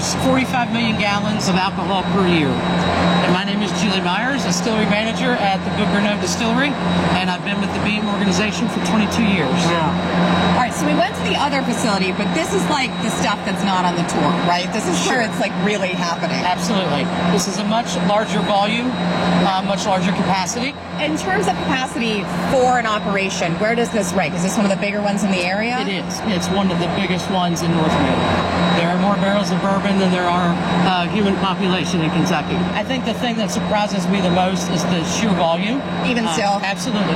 produce 45 million gallons of alcohol per year. And my name is Julie Myers, distillery manager at the Book Renaud Distillery, and I've been with the Beam organization for 22 years. Wow. All right, so we went to the other facility, but this is like the stuff that's not on the tour, right? This is where it's like really happening. Absolutely. This is a much larger volume, much larger capacity. In terms of capacity for an operation, where does this rank? Is this one of the bigger ones in the area? It is. It's one of the biggest ones in North America. There are more barrels of bourbon than there are human population in Kentucky. I think the thing that surprises me the most is the sheer volume. Even still? Absolutely.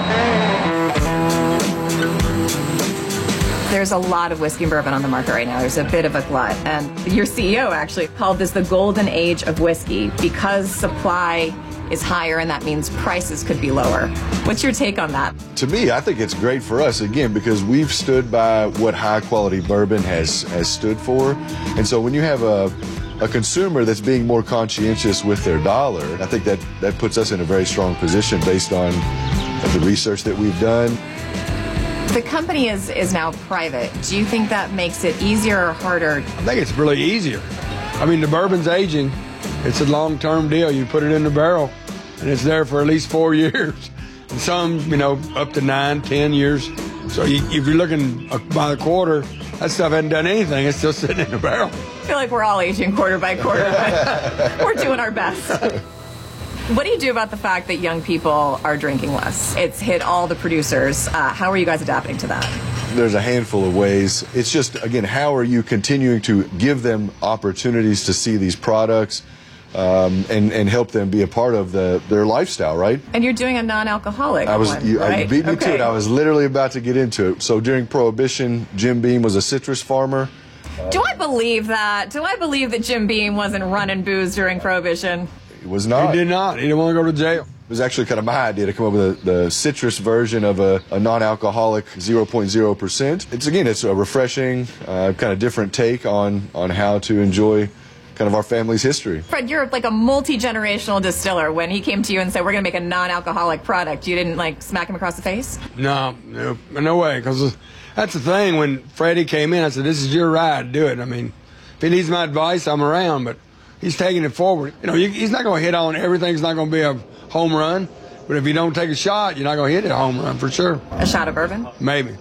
There's a lot of whiskey and bourbon on the market right now. There's a bit of a glut. And your CEO actually called this the golden age of whiskey because supply is higher, and that means prices could be lower. What's your take on that? To me, I think it's great for us, again, because we've stood by what high-quality bourbon has stood for. And so when you have a consumer that's being more conscientious with their dollar, I think that puts us in a very strong position based on the research that we've done. The company is now private. Do you think that makes it easier or harder? I think it's really easier. I mean, the bourbon's aging. It's a long-term deal. You put it in the barrel, and it's there for at least 4 years. And some, up to 9, 10 years. So if you're looking by the quarter, that stuff hasn't done anything. It's still sitting in the barrel. I feel like we're all aging quarter by quarter, but we're doing our best. What do you do about the fact that young people are drinking less? It's hit all the producers. How are you guys adapting to that? There's a handful of ways. It's just, again, how are you continuing to give them opportunities to see these products and help them be a part of their lifestyle, right? And you're doing a non-alcoholic one, right? You beat me to it. I was literally about to get into it. So during Prohibition, Jim Beam was a citrus farmer. Do I believe that? Do I believe that Jim Beam wasn't running booze during Prohibition? It was not. He did not. He didn't want to go to jail. It was actually kind of my idea to come up with the citrus version of a non-alcoholic 0.0%. It's a refreshing, kind of different take on how to enjoy kind of our family's history. Fred, you're like a multi-generational distiller. When he came to you and said, we're going to make a non-alcoholic product, you didn't smack him across the face? No way. Because that's the thing. When Freddie came in, I said, this is your ride. Do it. I mean, if he needs my advice, I'm around. But he's taking it forward. He's not going to hit on everything. It's not going to be a home run. But if you don't take a shot, you're not going to hit it a home run for sure. A shot of bourbon? Maybe.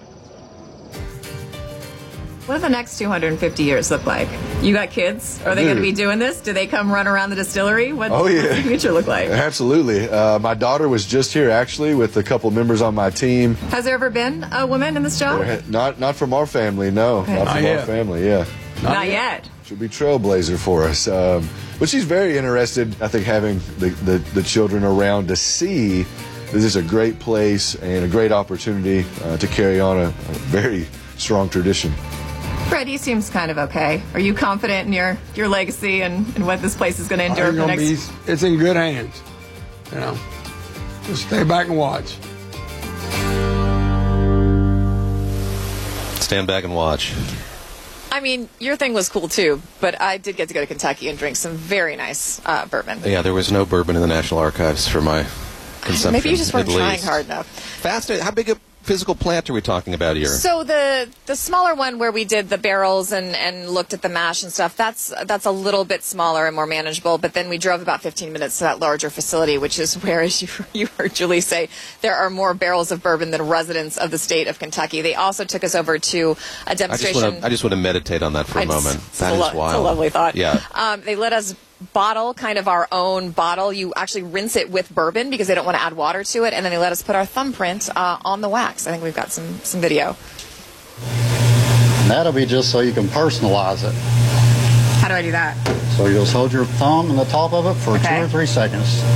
What do the next 250 years look like? You got kids? Are they going to be doing this? Do they come run around the distillery? What's the future look like? Absolutely. My daughter was just here, actually, with a couple members on my team. Has there ever been a woman in this job? Not from our family, no. Okay. Not from our family, yeah. Not yet. She'll be trailblazer for us. But she's very interested, I think, having the children around to see that this is a great place and a great opportunity to carry on a very strong tradition. Freddie seems kind of okay. Are you confident in your legacy and what this place is going to endure for the next? It's in good hands. Just stay back and watch. Stand back and watch. I mean, your thing was cool too, but I did get to go to Kentucky and drink some very nice bourbon. Yeah, there was no bourbon in the National Archives for my consumption. Maybe you just weren't trying hard enough. Fascinating. How big a physical plant are we talking about here? So the smaller one where we did the barrels and looked at the mash and stuff, that's a little bit smaller and more manageable. But then we drove about 15 minutes to that larger facility, which is where, as you heard Julie say, there are more barrels of bourbon than residents of the state of Kentucky. They also took us over to a demonstration. I just want to meditate on that for a moment. That is wild. It's a lovely thought. Yeah. They let us bottle kind of our own bottle. You actually rinse it with bourbon because they don't want to add water to it, and then they let us put our thumbprint on the wax. I think we've got some video. And that'll be just so you can personalize it. How do I do that? So you'll just hold your thumb in the top of it for 2 or 3 seconds. Is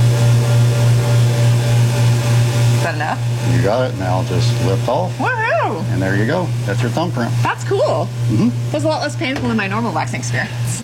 that enough? You got it. Now just lift off. Woohoo! And there you go. That's your thumbprint. That's cool. It was a lot less painful than my normal waxing experience.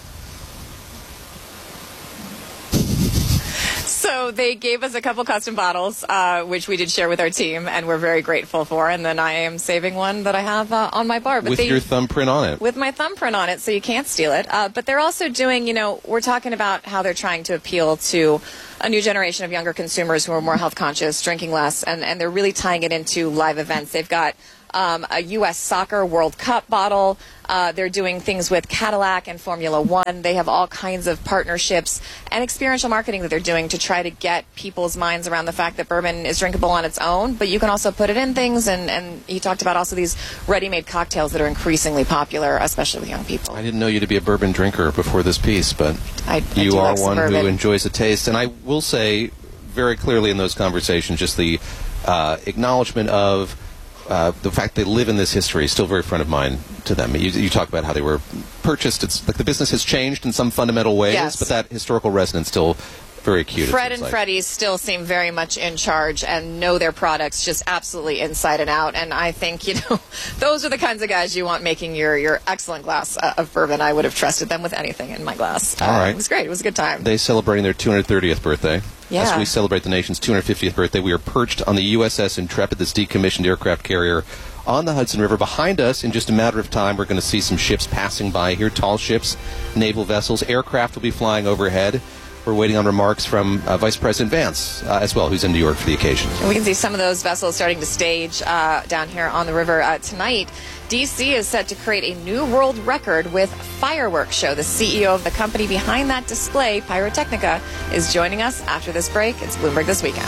So they gave us a couple custom bottles, which we did share with our team, and we're very grateful for. And then I am saving one that I have on my bar. But with your thumbprint on it. With my thumbprint on it, so you can't steal it. But they're also doing, we're talking about how they're trying to appeal to a new generation of younger consumers who are more health conscious, drinking less, and they're really tying it into live events. They've got a U.S. Soccer World Cup bottle. They're doing things with Cadillac and Formula One. They have all kinds of partnerships and experiential marketing that they're doing to try to get people's minds around the fact that bourbon is drinkable on its own, but you can also put it in things. And he talked about also these ready-made cocktails that are increasingly popular, especially with young people. I didn't know you to be a bourbon drinker before this piece, but you are one who enjoys a taste. And I will say very clearly in those conversations, just the acknowledgement of the fact they live in this history is still very front of mind to them. You talk about how they were purchased. It's like the business has changed in some fundamental ways, yes, but that historical resonance still very acute. Fred and Freddie's still seem very much in charge and know their products just absolutely inside and out. And I think, those are the kinds of guys you want making your excellent glass of bourbon. I would have trusted them with anything in my glass. All right. It was great. It was a good time. They're celebrating their 230th birthday. Yeah. As we celebrate the nation's 250th birthday, we are perched on the USS Intrepid, this decommissioned aircraft carrier on the Hudson River. Behind us, in just a matter of time, we're going to see some ships passing by here, tall ships, naval vessels. Aircraft will be flying overhead. We're waiting on remarks from Vice President Vance as well, who's in New York for the occasion. And we can see some of those vessels starting to stage down here on the river tonight. D.C. is set to create a new world record with fireworks show. The CEO of the company behind that display, Pyrotechnica, is joining us after this break. It's Bloomberg This Weekend.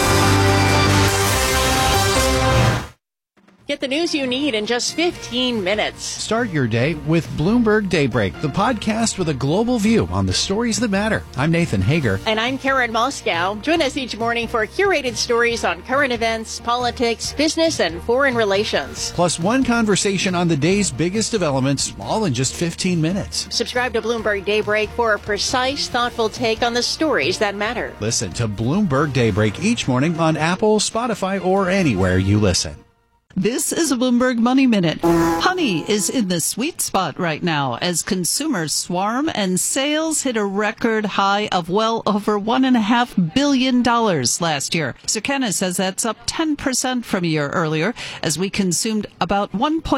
Get the news you need in just 15 minutes. Start your day with Bloomberg Daybreak, the podcast with a global view on the stories that matter. I'm Nathan Hager. And I'm Karen Moscow. Join us each morning for curated stories on current events, politics, business, and foreign relations. Plus one conversation on the day's biggest developments, all in just 15 minutes. Subscribe to Bloomberg Daybreak for a precise, thoughtful take on the stories that matter. Listen to Bloomberg Daybreak each morning on Apple, Spotify, or anywhere you listen. This is a Bloomberg Money Minute. Honey is in the sweet spot right now as consumers swarm and sales hit a record high of well over $1.5 billion last year. Circana says that's up 10% from a year earlier as we consumed about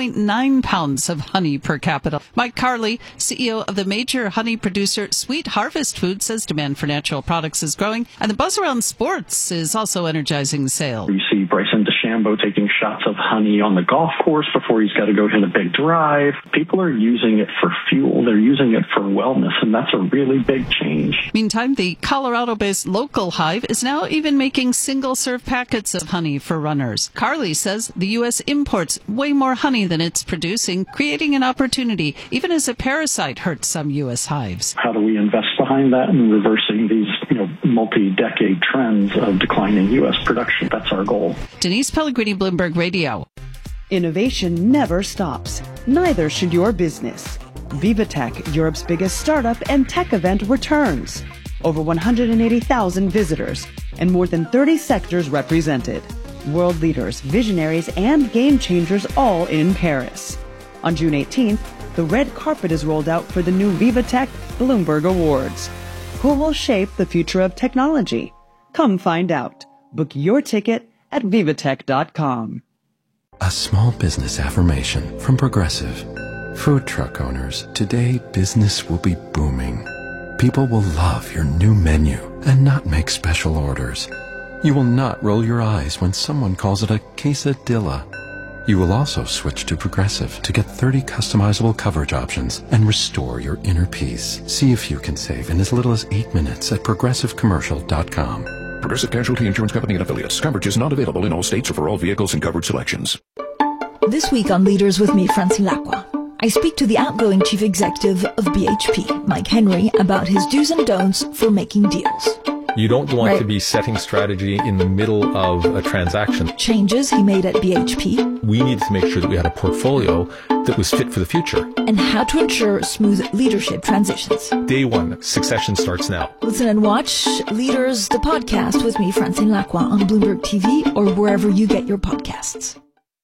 1.9 pounds of honey per capita. Mike Carley, CEO of the major honey producer Sweet Harvest Foods, says demand for natural products is growing and the buzz around sports is also energizing sales. You see Bryson DeChambeau taking shots of honey on the golf course before he's got to go hit a big drive. People are using it for fuel. They're using it for wellness, and that's a really big change. Meantime, the Colorado-based Local Hive is now even making single-serve packets of honey for runners. Carly says the U.S. imports way more honey than it's producing, creating an opportunity, even as a parasite hurts some U.S. hives. How do we invest behind that and reversing these, multi-decade trends of declining U.S. production? That's our goal. Denise Pellegrini, Bloomberg Radio. Innovation never stops. Neither should your business. VivaTech, Europe's biggest startup and tech event, returns. Over 180,000 visitors and more than 30 sectors represented. World leaders, visionaries, and game changers all in Paris. On June 18th, the red carpet is rolled out for the new VivaTech Bloomberg Awards. Who will shape the future of technology? Come find out. Book your ticket at vivatech.com. A small business affirmation from Progressive. Food truck owners, today business will be booming. People will love your new menu and not make special orders. You will not roll your eyes when someone calls it a quesadilla. You will also switch to Progressive to get 30 customizable coverage options and restore your inner peace. See if you can save in as little as 8 minutes at progressivecommercial.com. Progressive Casualty Insurance Company and Affiliates. Coverage is not available in all states or for all vehicles and coverage selections. This week on Leaders with me, Francine Lacqua, I speak to the outgoing chief executive of BHP, Mike Henry, about his do's and don'ts for making deals. You don't want to be setting strategy in the middle of a transaction. Changes he made at BHP. We needed to make sure that we had a portfolio that was fit for the future. And how to ensure smooth leadership transitions. Day one, succession starts now. Listen and watch Leaders, the podcast with me, Francine Lacqua, on Bloomberg TV or wherever you get your podcasts.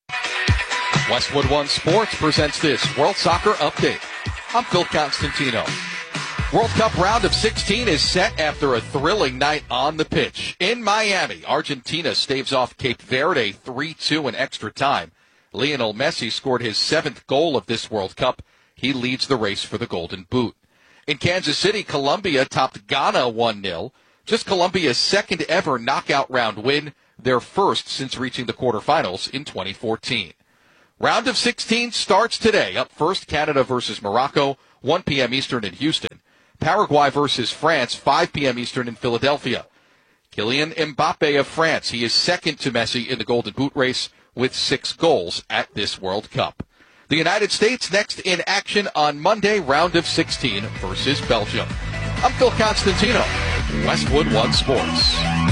Westwood One Sports presents this World Soccer Update. I'm Phil Constantino. World Cup round of 16 is set after a thrilling night on the pitch. In Miami, Argentina staves off Cape Verde 3-2 in extra time. Lionel Messi scored his 7th goal of this World Cup. He leads the race for the Golden Boot. In Kansas City, Colombia topped Ghana 1-0. Just Colombia's second ever knockout round win, their first since reaching the quarterfinals in 2014. Round of 16 starts today. Up first, Canada versus Morocco, 1 p.m. Eastern in Houston. Paraguay versus France, 5 p.m. Eastern in Philadelphia. Kylian Mbappe of France. He is second to Messi in the Golden Boot race with 6 goals at this World Cup. The United States next in action on Monday, round of 16 versus Belgium. I'm Phil Constantino, Westwood One Sports.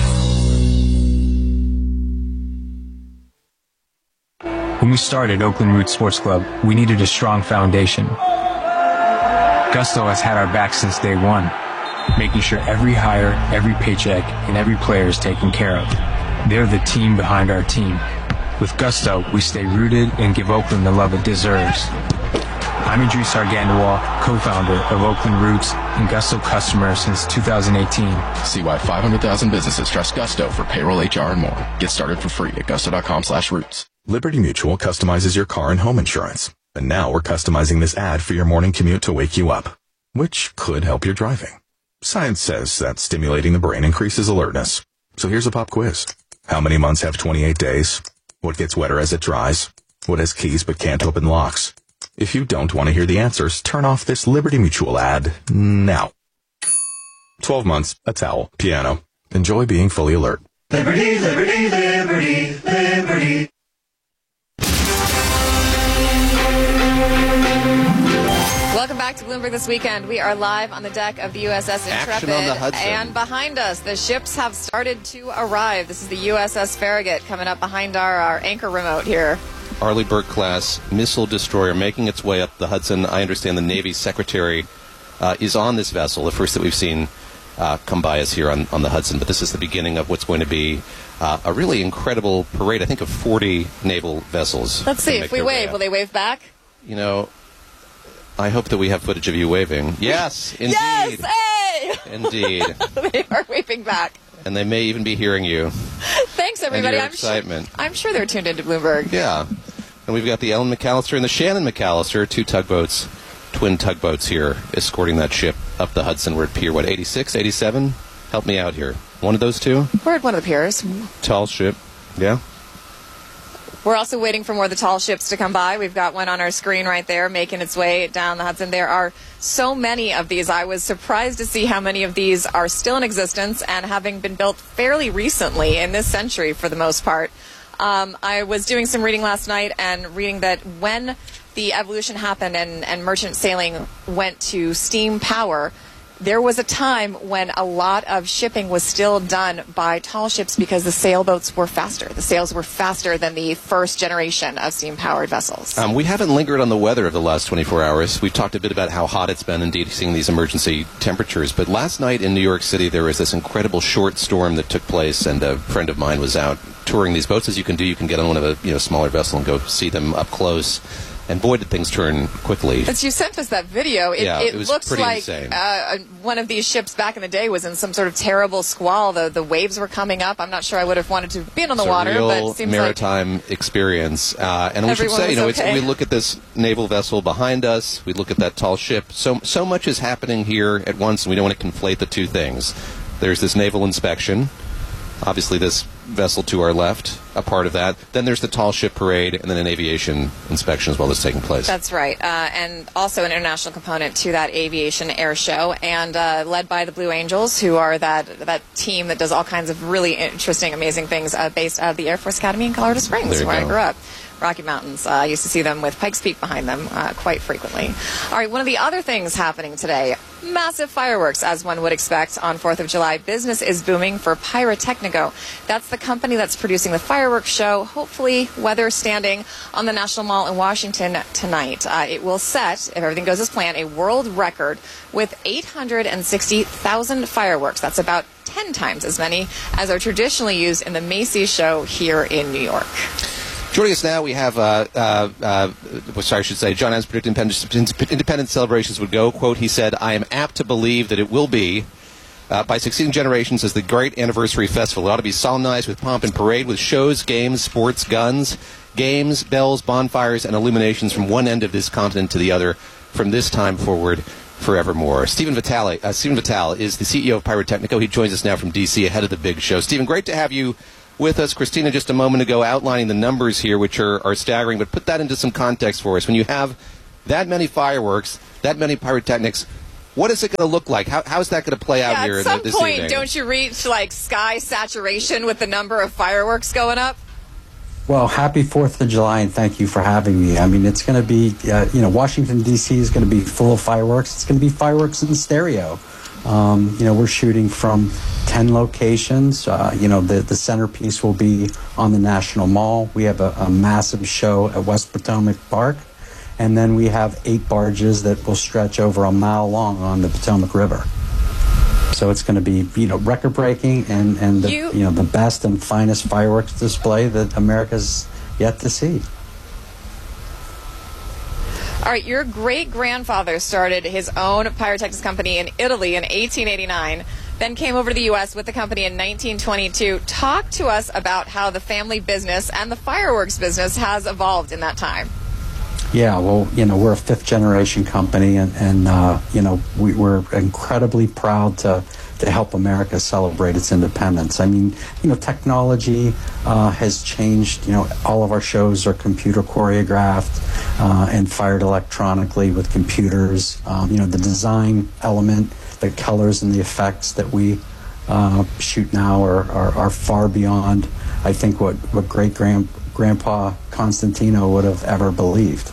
When we started Oakland Roots Sports Club, we needed a strong foundation. Gusto has had our back since day one, making sure every hire, every paycheck, and every player is taken care of. They're the team behind our team. With Gusto, we stay rooted and give Oakland the love it deserves. I'm Idris Argandois, co-founder of Oakland Roots and Gusto customer since 2018. See why 500,000 businesses trust Gusto for payroll, HR, and more. Get started for free at gusto.com/roots. Liberty Mutual customizes your car and home insurance. And now we're customizing this ad for your morning commute to wake you up, which could help your driving. Science says that stimulating the brain increases alertness. So here's a pop quiz. How many months have 28 days? What gets wetter as it dries? What has keys but can't open locks? If you don't want to hear the answers, turn off this Liberty Mutual ad now. 12 months, a towel, piano. Enjoy being fully alert. Liberty, liberty, liberty, liberty. Welcome back to Bloomberg This Weekend. We are live on the deck of the USS Intrepid. Action on the Hudson. And behind us, the ships have started to arrive. This is the USS Farragut coming up behind our anchor remote here. Arleigh Burke-class missile destroyer making its way up the Hudson. I understand the Navy Secretary is on this vessel, the first that we've seen come by us here on the Hudson. But this is the beginning of what's going to be a really incredible parade, I think, of 40 naval vessels. Let's see. If we wave, will they wave back? You know, I hope that we have footage of you waving. Yes, indeed. Yes, hey! Indeed. They are waving back. And they may even be hearing you. Thanks, everybody. And your excitement. I'm sure they're tuned into Bloomberg. Yeah. And we've got the Ellen McAllister and the Shannon McAllister, 2 tugboats, twin tugboats here, escorting that ship up the Hudson. We're at Pier, 86, 87? Help me out here. One of those two? We're at one of the piers. Tall ship. Yeah. We're also waiting for more of the tall ships to come by. We've got one on our screen right there making its way down the Hudson. There are so many of these. I was surprised to see how many of these are still in existence and having been built fairly recently in this century for the most part. I was doing some reading last night and reading that when the evolution happened and merchant sailing went to steam power, there was a time when a lot of shipping was still done by tall ships because the sailboats were faster. The sails were faster than the first generation of steam-powered vessels. We haven't lingered on the weather of the last 24 hours. We've talked a bit about how hot it's been, indeed, seeing these emergency temperatures. But last night in New York City, there was this incredible short storm that took place, and a friend of mine was out touring these boats. As you can do, you can get on one of a smaller vessel and go see them up close. And boy, did things turn quickly. As you sent us that video, it was looks pretty like insane. One of these ships back in the day was in some sort of terrible squall. The waves were coming up. I'm not sure I would have wanted to be in on the water, but it seems maritime experience. And we should say, we look at this naval vessel behind us. We look at that tall ship. So much is happening here at once, and we don't want to conflate the two things. There's this naval inspection. Obviously, this vessel to our left, a part of that. Then there's the tall ship parade, and then an aviation inspection as well that's taking place. That's right. And also an international component to that aviation air show, and led by the Blue Angels, who are that team that does all kinds of really interesting, amazing things based out of the Air Force Academy in Colorado Springs, where I grew up. Rocky Mountains. I used to see them with Pikes Peak behind them quite frequently. All right, one of the other things happening today, massive fireworks, as one would expect on 4th of July. Business is booming for Pyrotechnico. That's the company that's producing the fireworks show, hopefully weather standing, on the National Mall in Washington tonight. It will set, if everything goes as planned, a world record with 860,000 fireworks. That's about 10 times as many as are traditionally used in the Macy's show here in New York. Joining us now, we have, John Adams predicted Independence celebrations would go. Quote, he said, "I am apt to believe that it will be, by succeeding generations, as the great anniversary festival. It ought to be solemnized with pomp and parade, with shows, games, sports, guns, games, bells, bonfires, and illuminations from one end of this continent to the other, from this time forward, forevermore." Stephen Vitale is the CEO of Pyrotechnico. He joins us now from D.C. ahead of the big show. Stephen, great to have you with us, Christina, just a moment ago, outlining the numbers here, which are staggering, but put that into some context for us. When you have that many fireworks, that many pyrotechnics, what is it going to look like? How is that going to play out here this evening? At some point, don't you reach like sky saturation with the number of fireworks going up? Well, happy 4th of July, and thank you for having me. I mean, it's going to be, Washington, D.C. is going to be full of fireworks. It's going to be fireworks in stereo. We're shooting from 10 locations. The centerpiece will be on the National Mall. We have a massive show at West Potomac Park. And then we have 8 barges that will stretch over a mile long on the Potomac River. So it's going to be, record-breaking and the best and finest fireworks display that America's yet to see. All right, your great-grandfather started his own pyrotechnics company in Italy in 1889, then came over to the U.S. with the company in 1922. Talk to us about how the family business and the fireworks business has evolved in that time. Yeah, well, we're a 5th-generation company, and we're incredibly proud to help America celebrate its independence. I mean, technology has changed. All of our shows are computer choreographed and fired electronically with computers. The design element, the colors and the effects that we shoot now are far beyond, I think, what great-grandpa Constantino would have ever believed.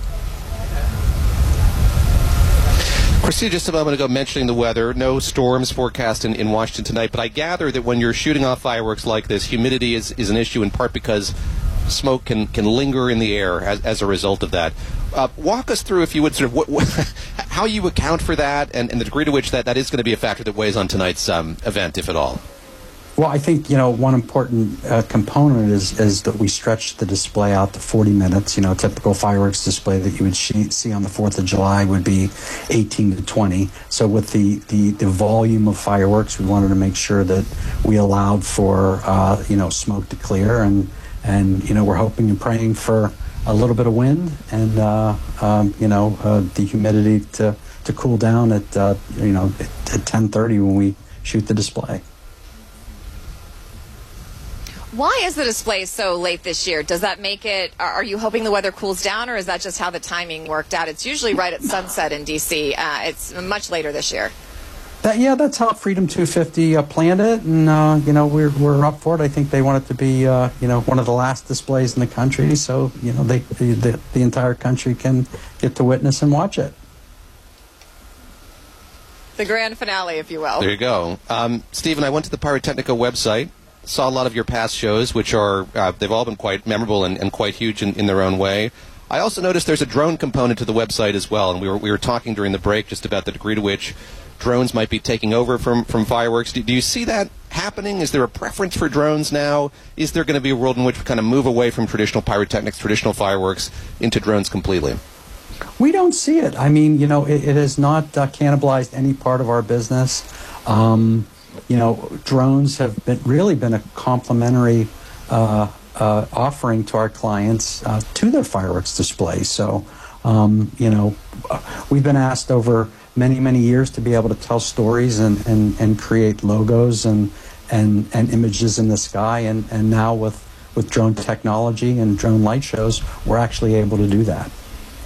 Christina, just a moment ago mentioning the weather. No storms forecast in Washington tonight, but I gather that when you're shooting off fireworks like this, humidity is an issue in part because smoke can linger in the air as a result of that. Walk us through, if you would, sort of how you account for that and the degree to which that is going to be a factor that weighs on tonight's event, if at all. Well, I think, one important component is that we stretch the display out to 40 minutes. A typical fireworks display that you would see on the 4th of July would be 18 to 20. So with the volume of fireworks, we wanted to make sure that we allowed for, smoke to clear. And we're hoping and praying for a little bit of wind and, the humidity to cool down at 10:30 when we shoot the display. Why is the display so late this year? Does that make it, are you hoping the weather cools down, or is that just how the timing worked out? It's usually right at sunset in D.C. It's much later this year. That's how Freedom 250 planned it, and, we're up for it. I think they want it to be, one of the last displays in the country, so, the entire country can get to witness and watch it. The grand finale, if you will. There you go. Stephen, I went to the Pyrotechnica website. Saw a lot of your past shows, which are, they've all been quite memorable and quite huge in their own way. I also noticed there's a drone component to the website as well, and we were talking during the break just about the degree to which drones might be taking over from fireworks. Do you see that happening? Is there a preference for drones now? Is there going to be a world in which we kind of move away from traditional pyrotechnics, traditional fireworks, into drones completely? We don't see it. I mean, it has not cannibalized any part of our business. Drones have really been a complementary offering to our clients to their fireworks displays. So, we've been asked over many, many years to be able to tell stories and create logos and images in the sky. And now with drone technology and drone light shows, we're actually able to do that.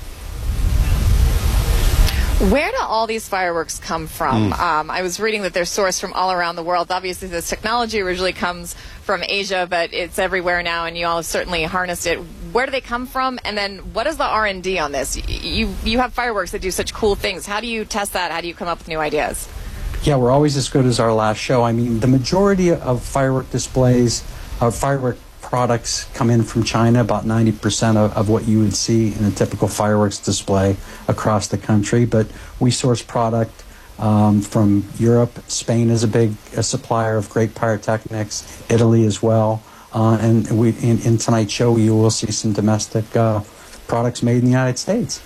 Where do all these fireworks come from? I was reading that they're sourced from all around the world. Obviously, this technology originally comes from Asia, but it's everywhere now, and you all have certainly harnessed it. Where do they come from? And then what is the R&D on this? You have fireworks that do such cool things. How do you test that? How do you come up with new ideas? Yeah, we're always as good as our last show. I mean, the majority of firework displays, firework products come in from China, about 90% of what you would see in a typical fireworks display across the country. But we source product from Europe. Spain is a big supplier of great pyrotechnics, Italy as well. And in tonight's show, you will see some domestic products made in the United States.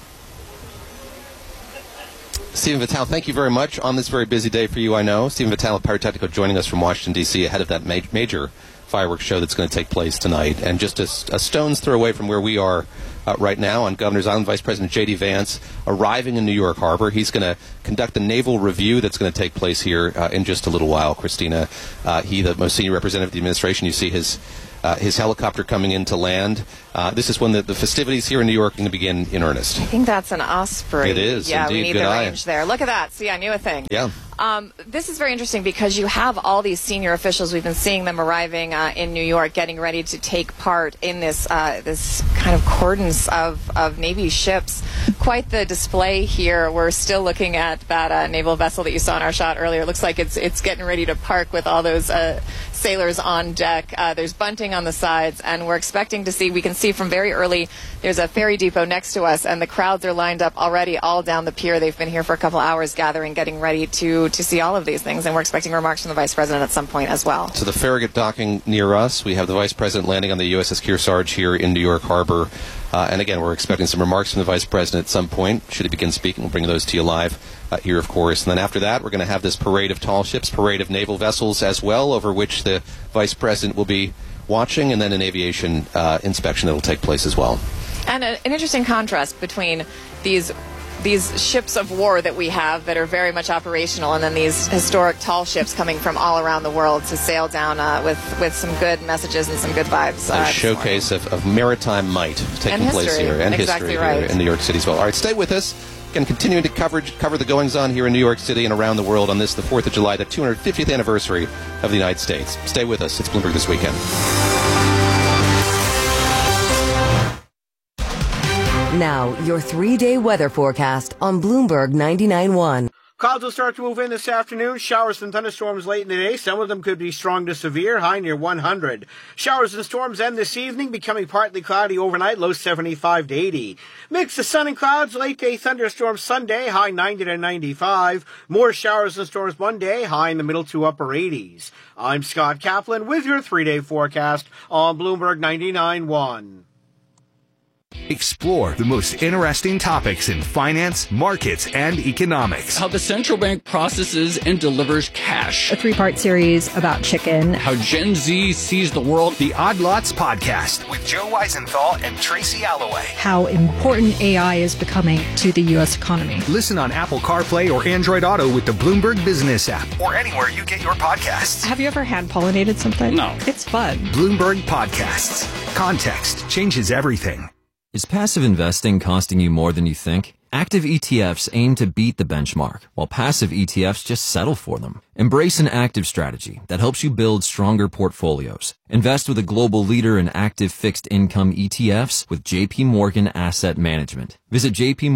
Stephen Vitale, thank you very much on this very busy day for you, I know. Stephen Vitale of Pyrotechnico joining us from Washington, D.C. ahead of that major fireworks show that's going to take place tonight. And just a stone's throw away from where we are right now on Governor's Island, Vice President J.D. Vance arriving in New York Harbor. He's going to conduct a naval review that's going to take place here in just a little while, Christina. He, the most senior representative of the administration, you see his helicopter coming in to land. This is when the festivities here in New York are going to begin in earnest. I think that's an Osprey. It is, yeah, indeed. we need Good the eye. range there. Look at that. See, I knew a thing. Yeah. This is very interesting because you have all these senior officials. We've been seeing them arriving in New York, getting ready to take part in this this kind of cordons of Navy ships. Quite the display here. We're still looking at that naval vessel that you saw in our shot earlier. It looks like it's getting ready to park with all those sailors on deck. There's bunting on the sides, and we're expecting to see, we can see from very early, there's a ferry depot next to us, and the crowds are lined up already all down the pier. They've been here for a couple hours gathering, getting ready to see all of these things, and we're expecting remarks from the Vice President at some point as well. So the Farragut docking near us, we have the Vice President landing on the USS Kearsarge here in New York Harbor. And again, we're expecting some remarks from the Vice President at some point. Should he begin speaking, we'll bring those to you live here, of course. And then after that, we're going to have this parade of tall ships, parade of naval vessels as well, over which the Vice President will be watching, and then an aviation inspection that will take place as well. And an interesting contrast between these ships of war that we have that are very much operational, and then these historic tall ships coming from all around the world to sail down with some good messages and some good vibes. A showcase of maritime might taking and place history. here, and exactly history right. here in New York City as well. All right, stay with us. Again, continuing to cover the goings-on here in New York City and around the world on this, the 4th of July, the 250th anniversary of the United States. Stay with us. It's Bloomberg This Weekend. Now, your 3-day weather forecast on Bloomberg 99.1. Clouds will start to move in this afternoon. Showers and thunderstorms late in the day. Some of them could be strong to severe, high near 100. Showers and storms end this evening, becoming partly cloudy overnight, low 75 to 80. Mix of sun and clouds, late day thunderstorms Sunday, high 90 to 95. More showers and storms Monday, high in the middle to upper 80s. I'm Scott Kaplan with your 3-day forecast on Bloomberg 99.1. Explore the most interesting topics in finance, markets, and economics. How the central bank processes and delivers cash. A 3-part series about chicken. How Gen Z sees the world. The Odd Lots Podcast with Joe Weisenthal and Tracy Alloway. How important AI is becoming to the U.S. economy. Listen on Apple CarPlay or Android Auto with the Bloomberg Business app or anywhere you get your podcasts. Have you ever hand-pollinated something? No. It's fun. Bloomberg Podcasts. Context changes everything. Is passive investing costing you more than you think? Active ETFs aim to beat the benchmark, while passive ETFs just settle for them. Embrace an active strategy that helps you build stronger portfolios. Invest with a global leader in active fixed income ETFs with JP Morgan Asset Management. Visit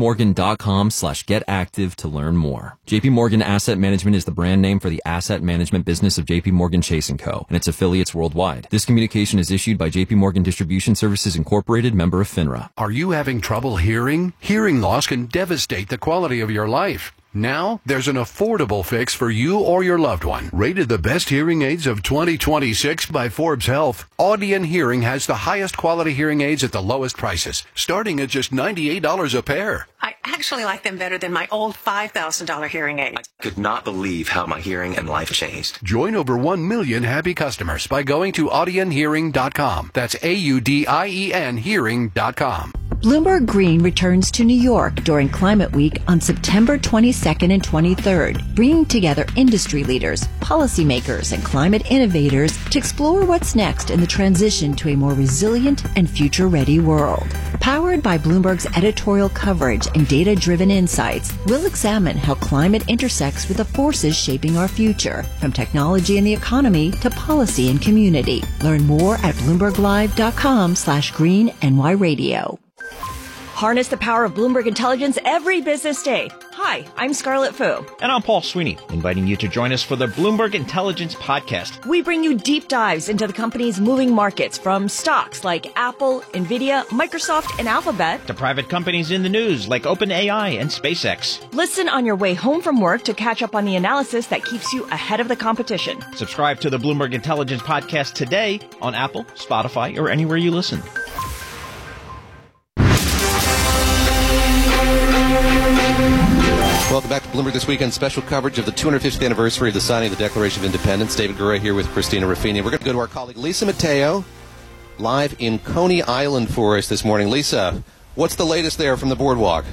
jpmorgan.com/getactive to learn more. JP Morgan Asset Management is the brand name for the asset management business of JP Morgan Chase & Co. and its affiliates worldwide. This communication is issued by JP Morgan Distribution Services Incorporated, member of FINRA. Are you having trouble hearing? Hearing loss can devastate the quality of your life. Now, there's an affordable fix for you or your loved one. Rated the best hearing aids of 2026 by Forbes Health, Audion Hearing has the highest quality hearing aids at the lowest prices, starting at just $98 a pair. I actually like them better than my old $5,000 hearing aid. I could not believe how my hearing and life changed. Join over 1 million happy customers by going to audionhearing.com. That's AUDIEN hearing.com. Bloomberg Green returns to New York during Climate Week on September 22nd and 23rd, bringing together industry leaders, policymakers, and climate innovators to explore what's next in the transition to a more resilient and future-ready world. Powered by Bloomberg's editorial coverage and data-driven insights, we'll examine how climate intersects with the forces shaping our future, from technology and the economy to policy and community. Learn more at BloombergLive.com/GreenNYRadio. Harness the power of Bloomberg Intelligence every business day. Hi, I'm Scarlett Fu. And I'm Paul Sweeney, inviting you to join us for the Bloomberg Intelligence Podcast. We bring you deep dives into the company's moving markets, from stocks like Apple, Nvidia, Microsoft, and Alphabet, to private companies in the news like OpenAI and SpaceX. Listen on your way home from work to catch up on the analysis that keeps you ahead of the competition. Subscribe to the Bloomberg Intelligence Podcast today on Apple, Spotify, or anywhere you listen. Welcome back to Bloomberg This Weekend. Special coverage of the 250th anniversary of the signing of the Declaration of Independence. David Gura here with Christina Ruffini. We're going to go to our colleague Lisa Mateo, live in Coney Island for us this morning. Lisa, what's the latest there from the boardwalk?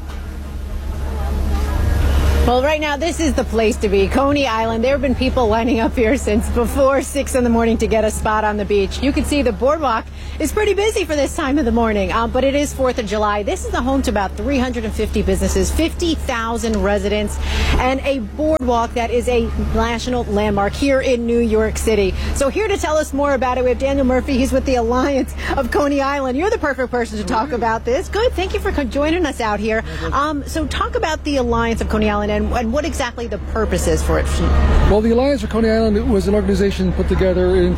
Well, right now, this is the place to be, Coney Island. There have been people lining up here since before 6 in the morning to get a spot on the beach. You can see the boardwalk is pretty busy for this time of the morning, but it is 4th of July. This is the home to about 350 businesses, 50,000 residents, and a boardwalk that is a national landmark here in New York City. So here to tell us more about it, we have Daniel Murphy. He's with the Alliance of Coney Island. You're the perfect person to talk about this. Good. Thank you for joining us out here. So talk about the Alliance of Coney Island and what exactly the purpose is for it. Well, the Alliance for Coney Island was an organization put together in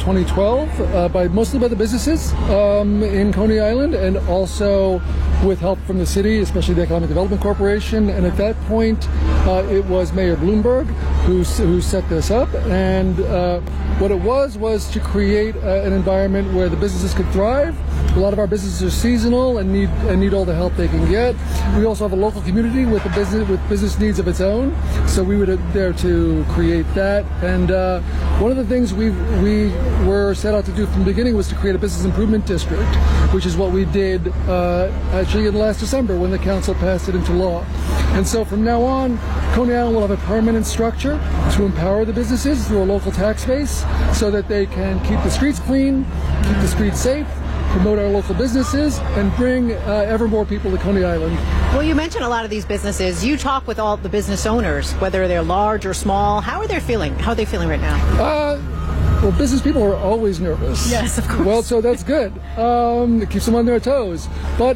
2012 mostly by the businesses in Coney Island, and also with help from the city, especially the Economic Development Corporation. And at that point, it was Mayor Bloomberg who set this up. And what it was to create an environment where the businesses could thrive. A lot of our businesses are seasonal and need all the help they can get. We also have a local community with business needs of its own, so we were there to create that. And one of the things we were set out to do from the beginning was to create a business improvement district, which is what we did actually in last December when the council passed it into law. And so from now on, Coney Island will have a permanent structure to empower the businesses through a local tax base so that they can keep the streets clean, keep the streets safe, promote our local businesses, and bring ever more people to Coney Island. Well, you mentioned a lot of these businesses. You talk with all the business owners, whether they're large or small. How are they feeling? How are they feeling right now? Well, business people are always nervous. Yes, of course. Well, so that's good. It keeps them on their toes. But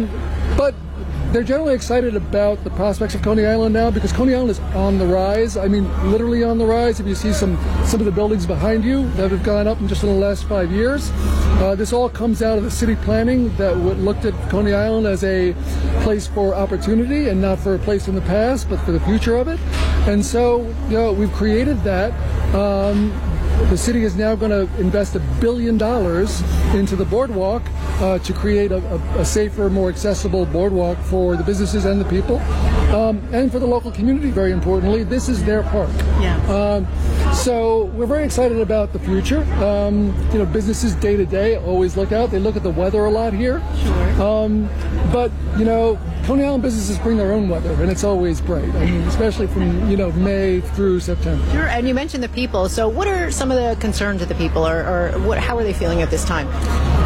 they're generally excited about the prospects of Coney Island now, because Coney Island is on the rise. I mean, literally on the rise. If you see some of the buildings behind you that have gone up in just in the last 5 years, this all comes out of the city planning that looked at Coney Island as a place for opportunity and not for a place in the past, but for the future of it. And so, we've created that. The city is now going to invest $1 billion into the boardwalk to create a safer, more accessible boardwalk for the businesses and the people, and for the local community. Very importantly, this is their park. Yeah. So we're very excited about the future. Businesses day to day always look out. They look at the weather a lot here. Sure. But Coney Island businesses bring their own weather, and it's always bright. I mean, especially from May through September. Sure. And you mentioned the people. So what are some of the concerns of the people, or how are they feeling at this time?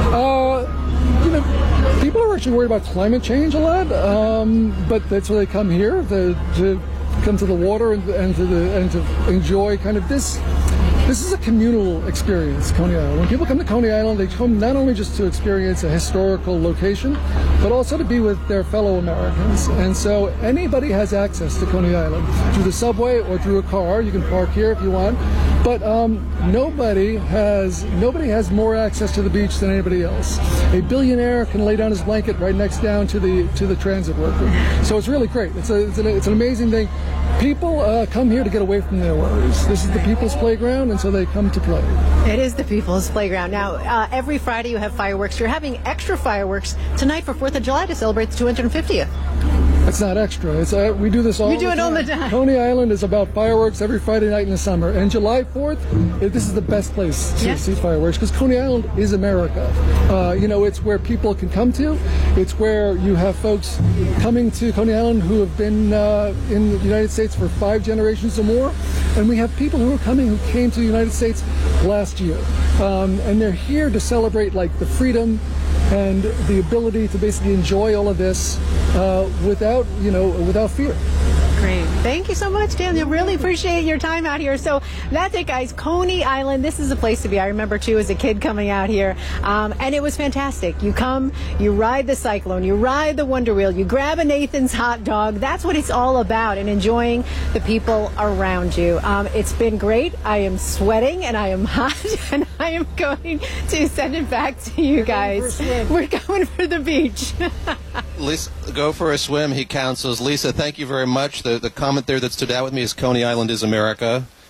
People are actually worried about climate change a lot, but that's why they come here to come to the water and to enjoy kind of this. This is a communal experience, Coney Island. When people come to Coney Island, they come not only just to experience a historical location, but also to be with their fellow Americans. And so anybody has access to Coney Island through the subway or through a car. You can park here if you want. But nobody has more access to the beach than anybody else. A billionaire can lay down his blanket right next down to the transit worker. So it's really great. It's an amazing thing. People come here to get away from their worries. This is the people's playground, and so they come to play. It is the people's playground. Now, every Friday you have fireworks. You're having extra fireworks tonight for 4th of July to celebrate the 250th. It's not extra. We do this all the time. You do it all the time. Coney Island is about fireworks every Friday night in the summer. And July 4th, this is the best place to see fireworks, because Coney Island is America. It's where people can come to. It's where you have folks coming to Coney Island who have been in the United States for 5 generations or more. And we have people who came to the United States last year. And they're here to celebrate the freedom and the ability to basically enjoy all of this without fear. Great. Thank you so much, Daniel. Really appreciate your time out here. So that's it, guys. Coney Island, this is the place to be. I remember, too, as a kid coming out here, and it was fantastic. You come, you ride the Cyclone, you ride the Wonder Wheel, you grab a Nathan's hot dog. That's what it's all about, and enjoying the people around you. It's been great. I am sweating, and I am hot, and I am going to send it back to you guys. We're going for the beach. Lisa, go for a swim, he counsels. Lisa, thank you very much. The comment there that stood out with me is Coney Island is America.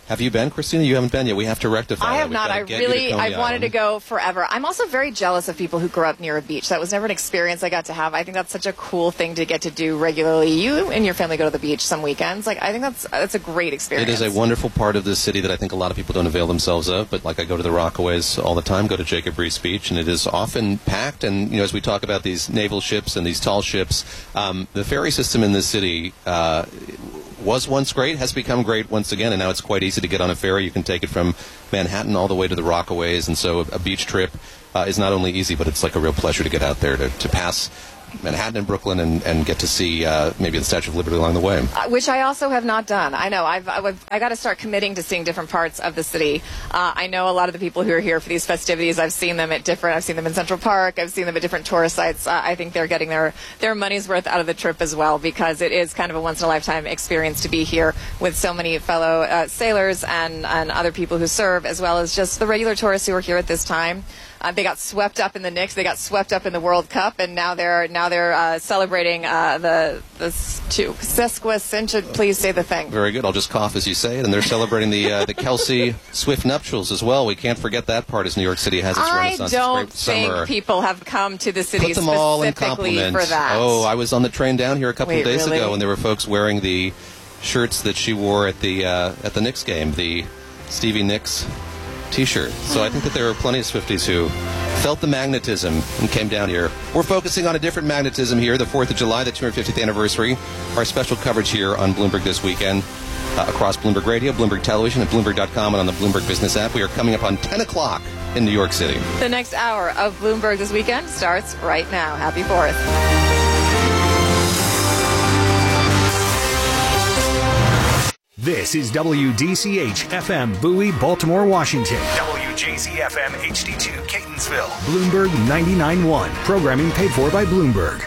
Have you been, Christina? You haven't been yet. We have to rectify that. I have not. I wanted to go forever. I'm also very jealous of people who grew up near a beach. That was never an experience I got to have. I think that's such a cool thing to get to do regularly. You and your family go to the beach some weekends. Like, I think that's a great experience. It is a wonderful part of the city that I think a lot of people don't avail themselves of. But like, I go to the Rockaways all the time, go to Jacob Riis Beach, and it is often packed. And as we talk about these naval ships and these tall ships, the ferry system in this city was once great, has become great once again, and now it's quite easy to get on a ferry. You can take it from Manhattan all the way to the Rockaways, and so a beach trip is not only easy, but it's like a real pleasure to get out there to pass Manhattan and Brooklyn and get to see maybe the Statue of Liberty along the way. Which I also have not done. I know. I got to start committing to seeing different parts of the city. I know a lot of the people who are here for these festivities. I've seen them I've seen them in Central Park. I've seen them at different tourist sites. I think they're getting their money's worth out of the trip as well, because it is kind of a once-in-a-lifetime experience to be here with so many fellow sailors and other people who serve, as well as just the regular tourists who are here at this time. They got swept up in the Knicks. They got swept up in the World Cup, and now they're celebrating the sesquicentennial. Please say the thing. Very good. I'll just cough as you say it. And they're celebrating the Kelsey Swift nuptials as well. We can't forget that part as New York City has its Renaissance. I don't think people have come to the city specifically all in for compliment. that. Oh, I was on the train down here a couple of days really? ago, and there were folks wearing the shirts that she wore at the Knicks game, the Stevie Nicks T-shirt. So I think that there are plenty of Swifties who felt the magnetism and came down here. We're focusing on a different magnetism here, the 4th of July, the 250th anniversary. Our special coverage here on Bloomberg this weekend across Bloomberg Radio, Bloomberg Television, at Bloomberg.com, and on the Bloomberg Business app. We are coming up on 10 o'clock in New York City. The next hour of Bloomberg this weekend starts right now. Happy 4th. This is WDCH-FM Bowie, Baltimore, Washington. WJZ-FM HD2 Catonsville. Bloomberg 99.1. Programming paid for by Bloomberg.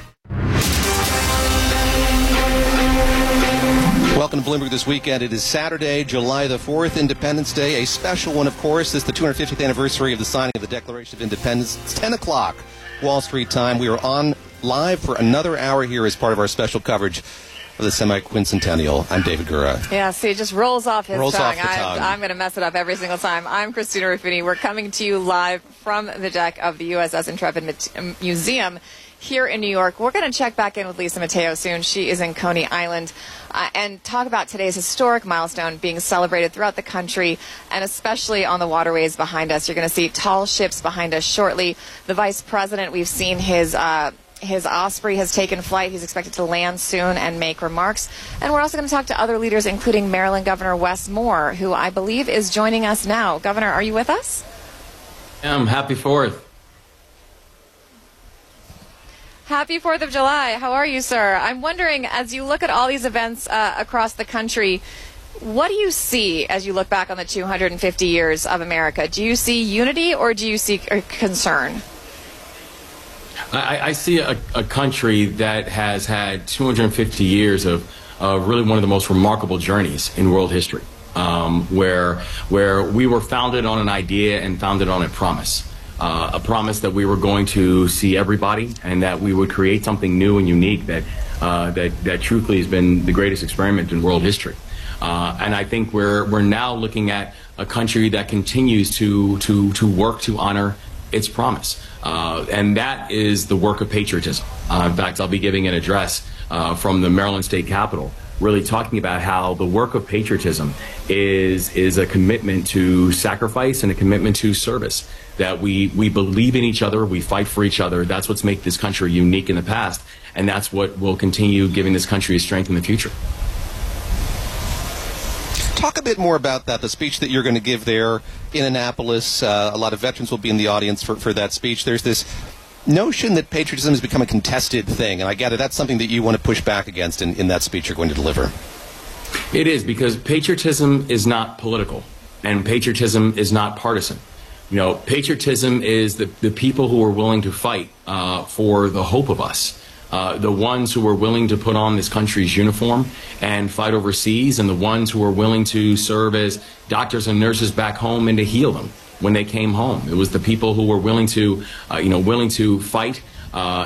Welcome to Bloomberg this weekend. It is Saturday, July the 4th, Independence Day. A special one, of course. This is the 250th anniversary of the signing of the Declaration of Independence. It's 10 o'clock Wall Street time. We are on live for another hour here as part of our special coverage of the semi-quincentennial. I'm David Gura. Yeah, see, it just rolls off his tongue. Off the tongue. I'm going to mess it up every single time. I'm Christina Ruffini. We're coming to you live from the deck of the USS Intrepid Museum here in New York. We're going to check back in with Lisa Mateo soon. She is in Coney Island and talk about today's historic milestone being celebrated throughout the country and especially on the waterways behind us. You're going to see tall ships behind us shortly. The Vice President, we've seen his Osprey has taken flight. He's expected to land soon and make remarks. And we're also going to talk to other leaders, including Maryland Governor Wes Moore, who I believe is joining us now. Governor, are you with us? Happy 4th. Happy 4th of July. How are you, sir? I'm wondering, as you look at all these events across the country, what do you see as you look back on the 250 years of America? Do you see unity or do you see concern? I see a country that has had 250 years of really one of the most remarkable journeys in world history, where we were founded on an idea and founded on a promise that we were going to see everybody and that we would create something new and unique that truthfully has been the greatest experiment in world history. And I think we're now looking at a country that continues to work to honor its promise. And that is the work of patriotism. In fact, I'll be giving an address from the Maryland State Capitol, really talking about how the work of patriotism is a commitment to sacrifice and a commitment to service, that we believe in each other, we fight for each other. That's what's made this country unique in the past, and that's what will continue giving this country strength in the future. Talk a bit more about that, the speech that you're going to give there in Annapolis. A lot of veterans will be in the audience for that speech. There's this notion that patriotism has become a contested thing, and I gather that's something that you want to push back against in that speech you're going to deliver. It is, because patriotism is not political, and patriotism is not partisan. You know, patriotism is the people who are willing to fight for the hope of us. The ones who are willing to put on this country's uniform and fight overseas, and the ones who are willing to serve as doctors and nurses back home and to heal them when they came home. It was the people who were willing to, fight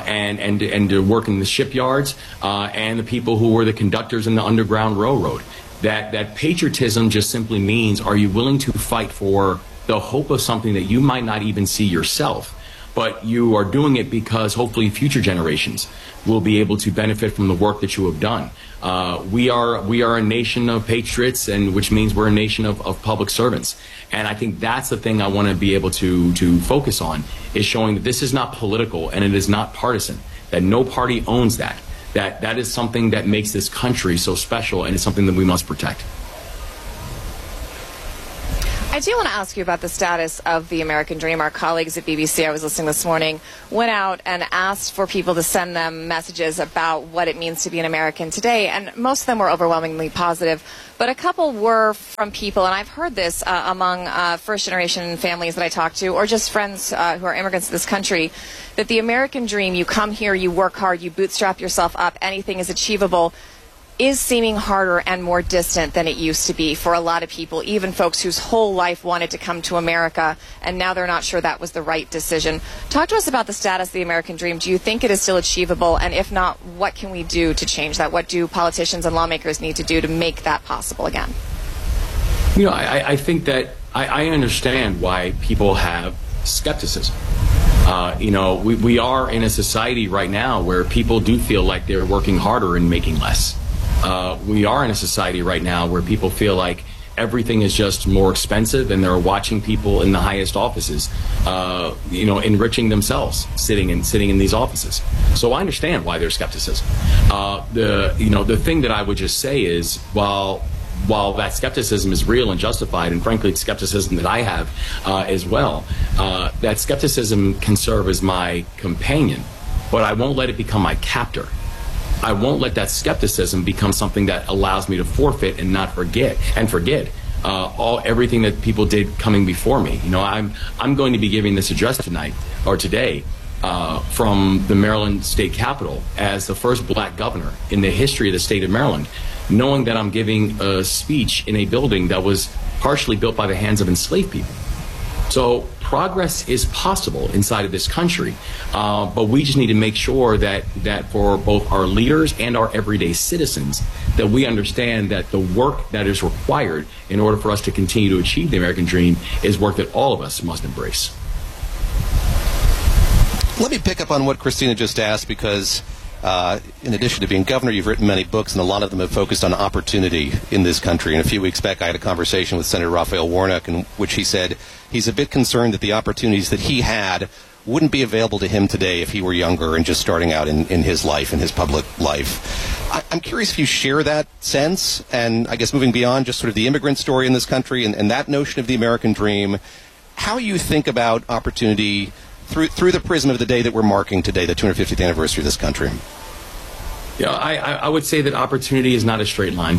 and to work in the shipyards, and the people who were the conductors in the Underground Railroad. that patriotism just simply means, are you willing to fight for the hope of something that you might not even see yourself, but you are doing it because hopefully future generations will be able to benefit from the work that you have done. We are a nation of patriots, and which means we're a nation of public servants. And I think that's the thing I want to be able to focus on, is showing that this is not political and it is not partisan, that no party owns that. That is something that makes this country so special, and it's something that we must protect. I do want to ask you about the status of the American Dream. Our colleagues at BBC, I was listening this morning, went out and asked for people to send them messages about what it means to be an American today, and most of them were overwhelmingly positive. But a couple were from people, and I've heard this among first-generation families that I talk to, or just friends who are immigrants to this country, that the American Dream, you come here, you work hard, you bootstrap yourself up, anything is achievable, is seeming harder and more distant than it used to be for a lot of people, even folks whose whole life wanted to come to America, and now they're not sure that was the right decision. Talk to us about the status of the American Dream. Do you think it is still achievable? And if not, what can we do to change that? What do politicians and lawmakers need to do to make that possible again? You know, I think that I understand why people have skepticism. You know, we are in a society right now where people do feel like they're working harder and making less. We are in a society right now where people feel like everything is just more expensive, and they're watching people in the highest offices, you know, enriching themselves, sitting in these offices. So I understand why there's skepticism. The thing that I would just say is, while that skepticism is real and justified, and frankly, it's skepticism that I have as well, that skepticism can serve as my companion, but I won't let it become my captor. I won't let that skepticism become something that allows me to forfeit and not forget everything that people did coming before me. You know, I'm going to be giving this address today from the Maryland State Capitol as the first black governor in the history of the state of Maryland, knowing that I'm giving a speech in a building that was partially built by the hands of enslaved people. So progress is possible inside of this country, but we just need to make sure that for both our leaders and our everyday citizens, that we understand that the work that is required in order for us to continue to achieve the American dream is work that all of us must embrace. Let me pick up on what Christina just asked, because in addition to being governor, you've written many books, and a lot of them have focused on opportunity in this country. And a few weeks back, I had a conversation with Senator Raphael Warnock, in which he said he's a bit concerned that the opportunities that he had wouldn't be available to him today if he were younger and just starting out in his life, in his public life. I'm curious if you share that sense, and I guess moving beyond just sort of the immigrant story in this country and that notion of the American dream, how you think about opportunity through the prism of the day that we're marking today, the 250th anniversary of this country. Yeah, I would say that opportunity is not a straight line,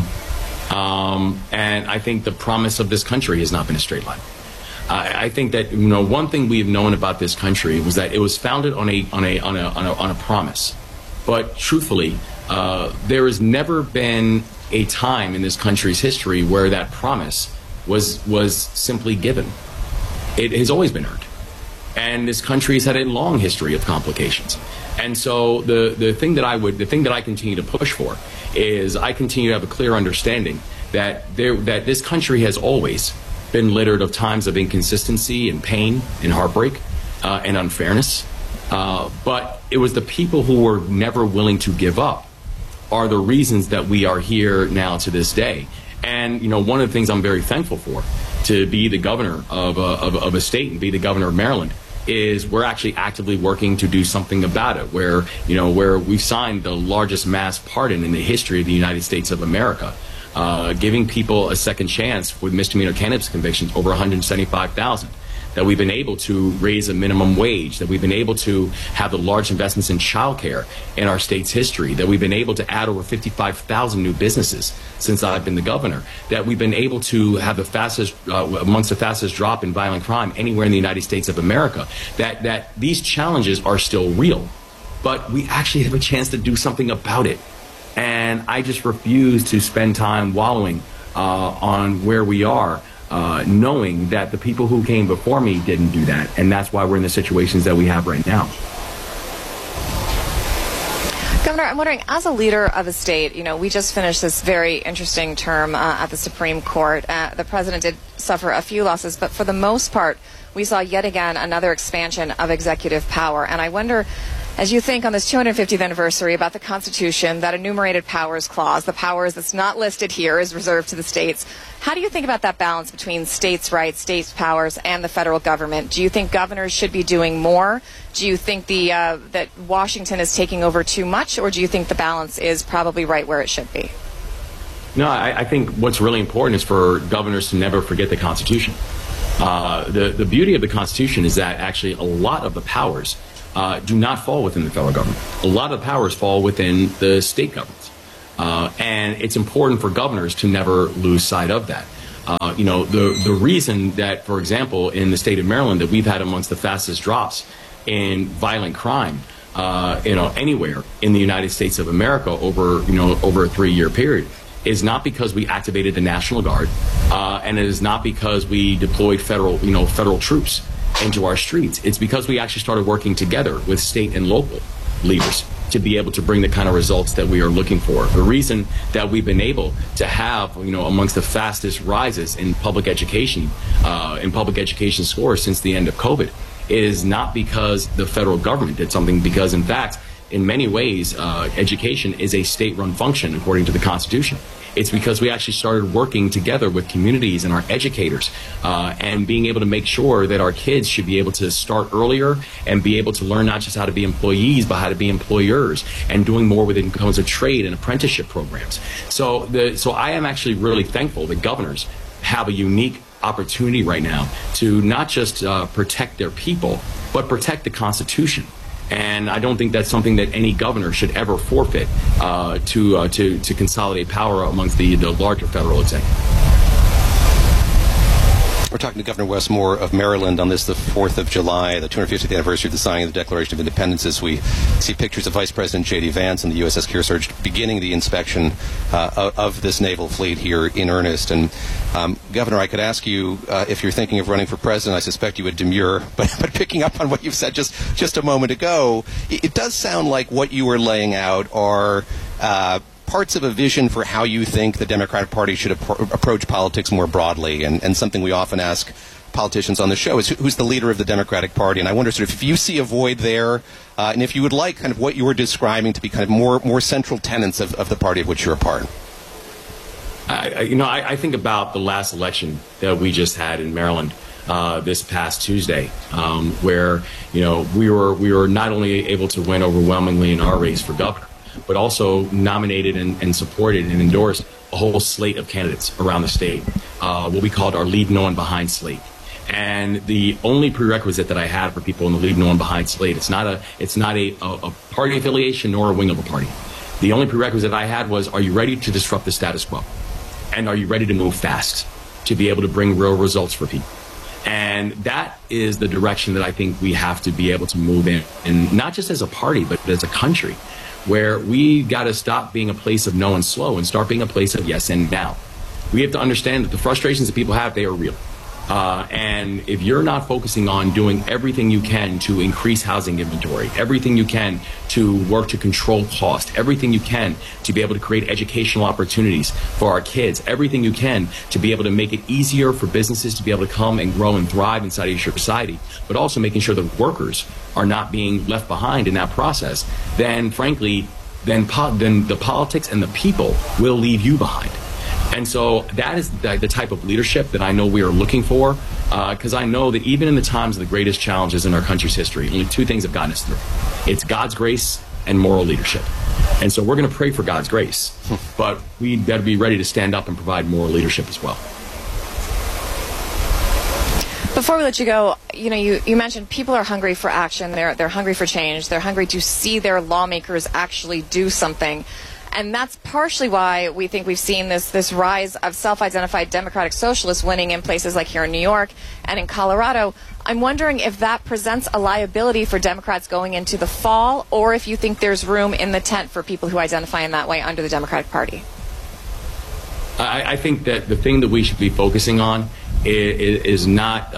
and I think the promise of this country has not been a straight line. I think that, you know, one thing we've known about this country was that it was founded on a promise, but truthfully, there has never been a time in this country's history where that promise was simply given. It has always been earned. And this country has had a long history of complications. And so the thing that I continue to push for is I continue to have a clear understanding that this country has always been littered of times of inconsistency and pain and heartbreak and unfairness. But it was the people who were never willing to give up are the reasons that we are here now to this day. And, you know, one of the things I'm very thankful for, to be the governor of a state and be the governor of Maryland, is we're actually actively working to do something about it, where we've signed the largest mass pardon in the history of the United States of America, giving people a second chance with misdemeanor cannabis convictions, over 175,000. That we've been able to raise a minimum wage, that we've been able to have the large investments in childcare in our state's history, that we've been able to add over 55,000 new businesses since I've been the governor, that we've been able to have the fastest, amongst the fastest drop in violent crime anywhere in the United States of America, that these challenges are still real, but we actually have a chance to do something about it. And I just refuse to spend time wallowing on where we are, knowing that the people who came before me didn't do that, and that's why we're in the situations that we have right now. Governor, I'm wondering, as a leader of a state, we just finished this very interesting term at the Supreme Court. The president did suffer a few losses, but for the most part, we saw yet again another expansion of executive power. And I wonder, as you think on this 250th anniversary about the Constitution, that enumerated powers clause, the powers that's not listed here is reserved to the states. How do you think about that balance between states' rights, states' powers, and the federal government? Do you think governors should be doing more? Do you think that Washington is taking over too much, or do you think the balance is probably right where it should be? No, I think what's really important is for governors to never forget the Constitution. The beauty of the Constitution is that actually a lot of the powers do not fall within the federal government. A lot of the powers fall within the state governments. And it's important for governors to never lose sight of that. The reason that, for example, in the state of Maryland, that we've had amongst the fastest drops in violent crime, anywhere in the United States of America over a 3-year period, is not because we activated the National Guard, and it is not because we deployed federal troops into our streets. It's because we actually started working together with state and local leaders to be able to bring the kind of results that we are looking for. The reason that we've been able to have, amongst the fastest rises in public education scores since the end of COVID is not because the federal government did something, because in fact, in many ways, education is a state-run function according to the Constitution. It's because we actually started working together with communities and our educators and being able to make sure that our kids should be able to start earlier and be able to learn not just how to be employees, but how to be employers, and doing more within terms of trade and apprenticeship programs. So I am actually really thankful that governors have a unique opportunity right now to not just protect their people, but protect the Constitution. And I don't think that's something that any governor should ever forfeit to consolidate power amongst the larger federal executive. We're talking to Governor Wes Moore of Maryland on this, the 4th of July, the 250th anniversary of the signing of the Declaration of Independence, as we see pictures of Vice President J.D. Vance and the USS Kearsarge beginning the inspection of this naval fleet here in earnest. And, Governor, I could ask you if you're thinking of running for president. I suspect you would demur, but picking up on what you've said just a moment ago, it does sound like what you were laying out are parts of a vision for how you think the Democratic Party should approach politics more broadly, and something we often ask politicians on the show is who's the leader of the Democratic Party. And I wonder sort of if you see a void there, and if you would like kind of what you were describing to be kind of more central tenets of the party of which you're a part. I think about the last election that we just had in Maryland this past Tuesday, where we were not only able to win overwhelmingly in our race for governor, but also nominated and supported and endorsed a whole slate of candidates around the state, what we called our Leave No One Behind slate. And the only prerequisite that I had for people in the Leave No One Behind slate, it's not a party affiliation nor a wing of a party. The only prerequisite I had was, are you ready to disrupt the status quo? And are you ready to move fast to be able to bring real results for people? And that is the direction that I think we have to be able to move in, and not just as a party, but as a country, where we got to stop being a place of no and slow and start being a place of yes and now. We have to understand that the frustrations that people have, they are real. And if you're not focusing on doing everything you can to increase housing inventory, everything you can to work to control cost, everything you can to be able to create educational opportunities for our kids, everything you can to be able to make it easier for businesses to be able to come and grow and thrive inside of your society, but also making sure that workers are not being left behind in that process, then frankly, then the politics and the people will leave you behind. And so that is the type of leadership that I know we are looking for, because I know that even in the times of the greatest challenges in our country's history, only two things have gotten us through. It's God's grace and moral leadership. And so we're going to pray for God's grace, but we better be ready to stand up and provide moral leadership as well. Before we let you go, you mentioned people are hungry for action. They're hungry for change. They're hungry to see their lawmakers actually do something. And that's partially why we think we've seen this rise of self-identified democratic socialists winning in places like here in New York and in Colorado. I'm wondering if that presents a liability for Democrats going into the fall, or if you think there's room in the tent for people who identify in that way under the Democratic Party. I think that the thing that we should be focusing on is not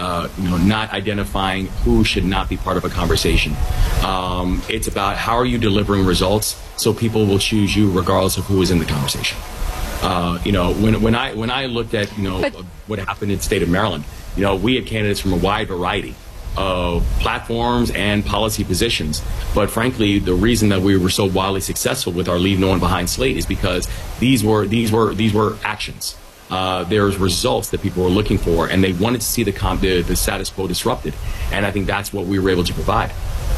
identifying who should not be part of a conversation. It's about how are you delivering results so people will choose you regardless of who is in the conversation. When I looked at what happened in the state of Maryland, we had candidates from a wide variety of platforms and policy positions. But frankly, the reason that we were so wildly successful with our Leave No One Behind slate is because these were actions. There's results that people were looking for, and they wanted to see the status quo disrupted. And I think that's what we were able to provide.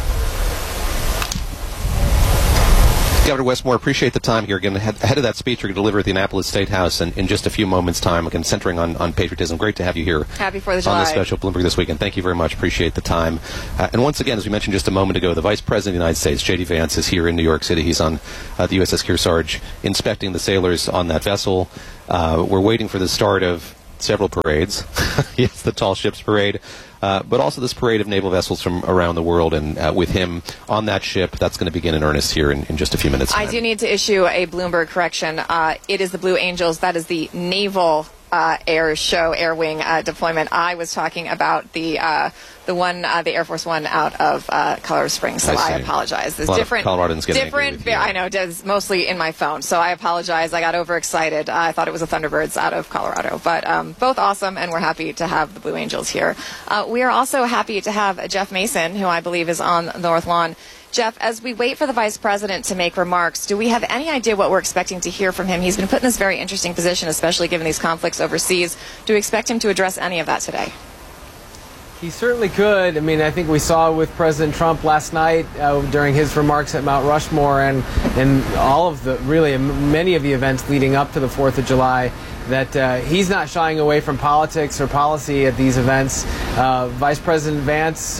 Governor Westmore, appreciate the time here. Again, ahead of that speech you're going to deliver at the Annapolis State House in just a few moments' time, again, centering on patriotism. Great to have you here. Happy 4th of July. On the special Bloomberg This Weekend. Thank you very much. Appreciate the time. And once again, as we mentioned just a moment ago, the Vice President of the United States, J.D. Vance, is here in New York City. He's on the USS Kearsarge inspecting the sailors on that vessel. We're waiting for the start of several parades. Yes, the Tall Ships Parade. But also this parade of naval vessels from around the world, and with him on that ship, that's going to begin in earnest here in just a few minutes. I do need to issue a Bloomberg correction. It is the Blue Angels. That is the naval air wing deployment. I was talking about the Air Force One out of Colorado Springs. So I apologize. There's different Coloradans getting different. I know it's mostly in my phone, so I apologize. I got overexcited. I thought it was the Thunderbirds out of Colorado, but both awesome, and we're happy to have the Blue Angels here. We are also happy to have Jeff Mason, who I believe is on the North Lawn. Jeff, as we wait for the Vice President to make remarks, do we have any idea what we're expecting to hear from him? He's been put in this very interesting position, especially given these conflicts overseas. Do we expect him to address any of that today? He certainly could. I mean, I think we saw with President Trump last night during his remarks at Mount Rushmore and all of many of the events leading up to the 4th of July, that he's not shying away from politics or policy at these events. Vice President Vance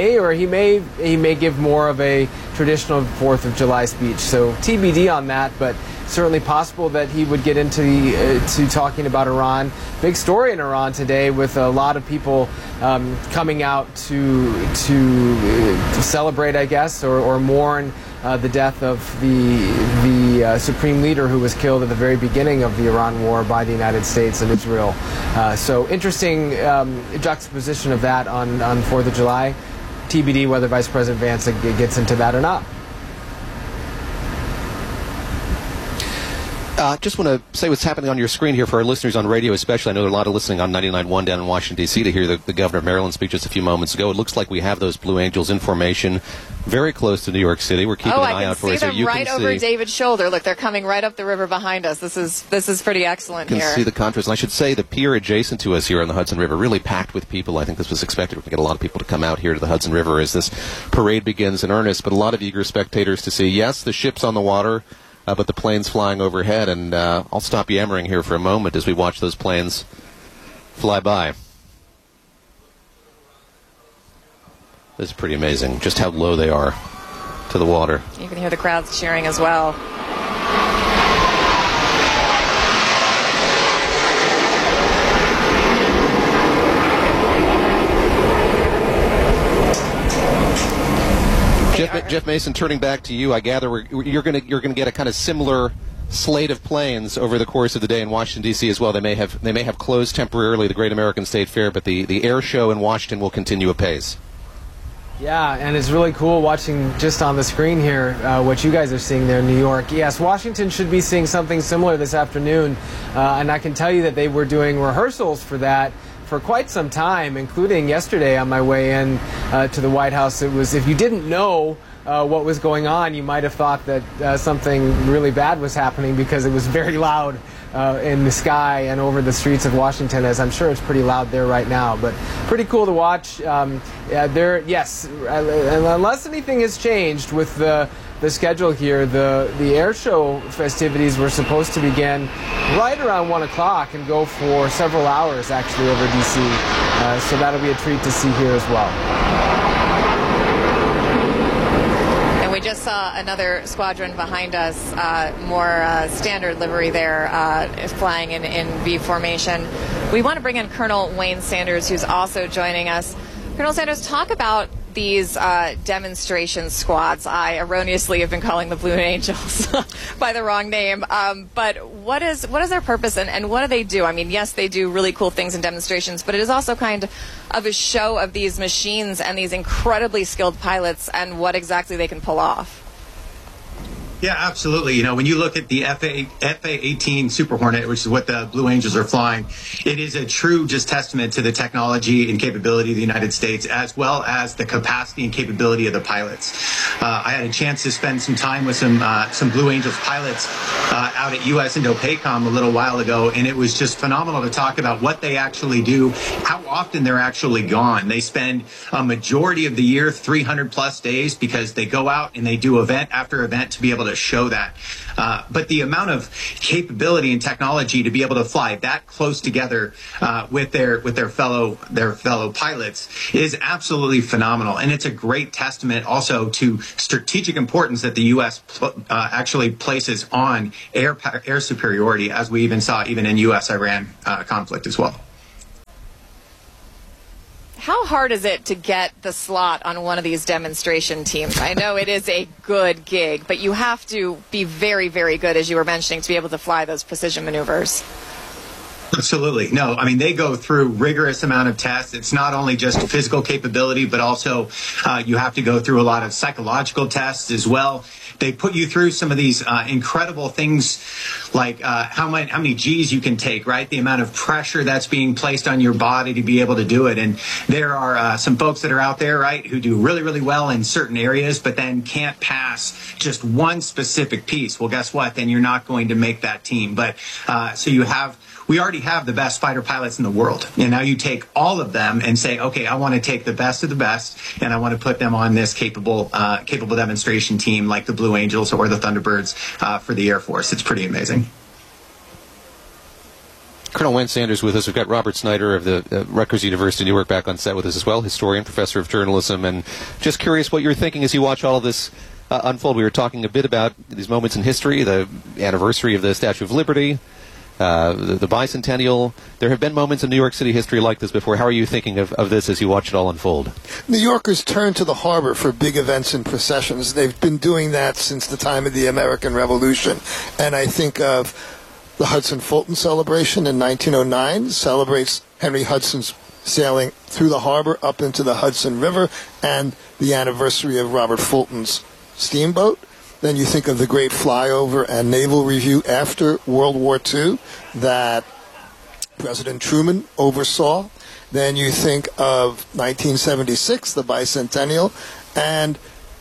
may give more of a traditional 4th of July speech. So TBD on that, but certainly possible that he would get into talking about Iran. Big story in Iran today, with a lot of people coming out to celebrate, I guess, or mourn the death of the supreme leader who was killed at the very beginning of the Iran war by the United States and Israel. So interesting juxtaposition of that on 4th of July. TBD whether Vice President Vance gets into that or not. Just want to say what's happening on your screen here for our listeners on radio especially. I know there are a lot of listening on 99.1 down in Washington, D.C. to hear the Governor of Maryland speak just a few moments ago. It looks like we have those Blue Angels in formation very close to New York City. We're keeping an eye out for you. I can see them right over David's shoulder. Look, they're coming right up the river behind us. This is pretty excellent here. You can see the contrast. And I should say the pier adjacent to us here on the Hudson River really packed with people. I think this was expected. We're going to get a lot of people to come out here to the Hudson River as this parade begins in earnest. But a lot of eager spectators to see, yes, the ship's on the water, but the planes flying overhead, and I'll stop yammering here for a moment as we watch those planes fly by. This is pretty amazing, just how low they are to the water. You can hear the crowds cheering as well. Jeff Mason, turning back to you, I gather you're going to get a kind of similar slate of planes over the course of the day in Washington, D.C. as well. They may have closed temporarily the Great American State Fair, but the air show in Washington will continue apace. Yeah, and it's really cool watching just on the screen here what you guys are seeing there in New York. Yes, Washington should be seeing something similar this afternoon, and I can tell you that they were doing rehearsals for that for quite some time, including yesterday on my way in to the White House. It was, if you didn't know what was going on, you might have thought that something really bad was happening, because it was very loud in the sky and over the streets of Washington, as I'm sure it's pretty loud there right now. But pretty cool to watch. Yes, unless anything has changed with the schedule here, the air show festivities were supposed to begin right around 1 o'clock and go for several hours actually over D.C. So that'll be a treat to see here as well. We just saw another squadron behind us, more standard livery there, flying in V formation. We want to bring in Colonel Wayne Sanders, who's also joining us. Colonel Sanders, talk about these demonstration squads. I erroneously have been calling the Blue Angels by the wrong name. But what is their purpose, and what do they do? I mean, yes, they do really cool things in demonstrations, but it is also kind of a show of these machines and these incredibly skilled pilots and what exactly they can pull off. Yeah, absolutely. You know, when you look at the FA-18 Super Hornet, which is what the Blue Angels are flying, it is a true just testament to the technology and capability of the United States, as well as the capacity and capability of the pilots. I had a chance to spend some time with some Blue Angels pilots out at US Indo-PACOM a little while ago, and it was just phenomenal to talk about what they actually do, how often they're actually gone. They spend a majority of the year, 300 plus days, because they go out and they do event after event to be able to show that. But the amount of capability and technology to be able to fly that close together with their fellow pilots is absolutely phenomenal. And it's a great testament also to strategic importance that the U.S. Actually places on air superiority, as we even saw even in U.S.-Iran conflict as well. How hard is it to get the slot on one of these demonstration teams? I know it is a good gig, but you have to be very, very good, as you were mentioning, to be able to fly those precision maneuvers. Absolutely. No, I mean, they go through rigorous amount of tests. It's not only just physical capability, but also you have to go through a lot of psychological tests as well. They put you through some of these incredible things like how many G's you can take, right? The amount of pressure that's being placed on your body to be able to do it. And there are some folks that are out there, right, who do really, really well in certain areas, but then can't pass just one specific piece. Well, guess what? Then you're not going to make that team. But so we already have the best fighter pilots in the world. And now you take all of them and say, okay, I want to take the best of the best, and I want to put them on this capable demonstration team like the Blue Angels or the Thunderbirds for the Air Force. It's pretty amazing. Colonel Wayne Sanders with us. We've got Robert Snyder of the Rutgers University Newark back on set with us as well, historian, professor of journalism, and just curious what you're thinking as you watch all of this unfold. We were talking a bit about these moments in history, the anniversary of the Statue of Liberty, the bicentennial. There have been moments in New York City history like this before. How are you thinking of this as you watch it all unfold? New Yorkers turn to the harbor for big events and processions. They've been doing that since the time of the American Revolution. And I think of the Hudson-Fulton celebration in 1909, celebrates Henry Hudson's sailing through the harbor up into the Hudson River, and the anniversary of Robert Fulton's steamboat. Then you think of the great flyover and naval review after World War II that President Truman oversaw. Then you think of 1976, the bicentennial, and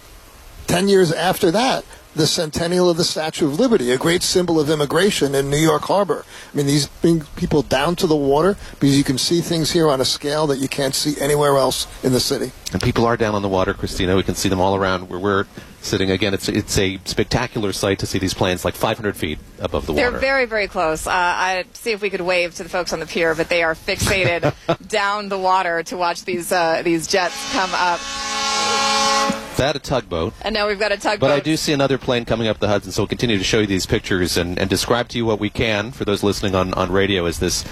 10 years after that, the centennial of the Statue of Liberty, a great symbol of immigration in New York Harbor. I mean, these bring people down to the water because you can see things here on a scale that you can't see anywhere else in the city. And people are down on the water, Christina. We can see them all around where we're sitting. Again, it's a spectacular sight to see these planes like 500 feet above the water. They're very, very close. I'd see if we could wave to the folks on the pier, but they are fixated down the water to watch these jets come up. That a tugboat. And now we've got a tugboat. But I do see another plane coming up the Hudson, so we'll continue to show you these pictures and describe to you what we can for those listening on radio as this